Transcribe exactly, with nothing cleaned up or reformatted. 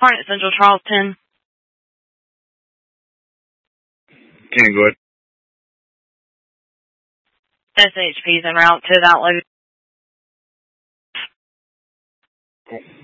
Harnett Central, Charleston. Can you go ahead? S H P's en route to that location. Cool.